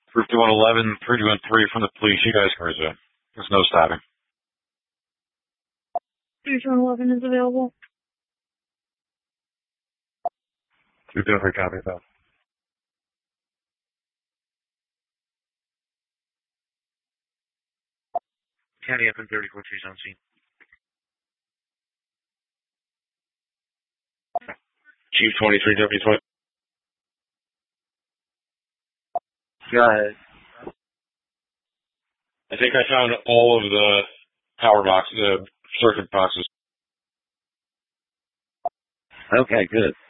Group 2111, 3213 from the police. You guys can resume. There's no stopping. 3211 is available. 203, copy that. County up in 34 trees on scene. Chief 23W20. Go ahead. I think I found all of the power boxes, the circuit boxes. Okay, good.